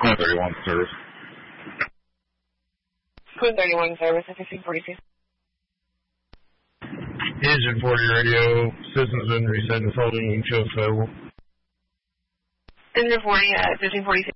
Queen 31 service. Queen 31 service, 1542. Engine 40 radio, systems injury, send us holding, show available. Engine 40 at 1542.